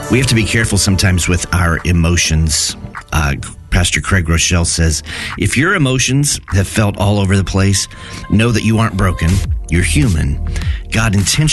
We have to be careful sometimes with our emotions. Pastor Craig Rochelle says, if your emotions have felt all over the place, know that you aren't broken. You're human. God intentionally